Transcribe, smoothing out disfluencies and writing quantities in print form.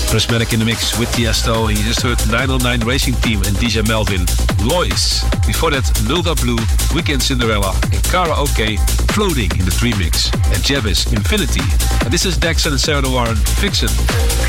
Prismatic in the mix with Tiesto. And you just heard 909 Racing Team and DJ Melvin, Lois. Before that, Nilda Blue, Weekend Cinderella, and Karaoke, Floating in the Dream Mix. And Jebis, Infinity. And this is Daxon and Sarah Warren, Vixen.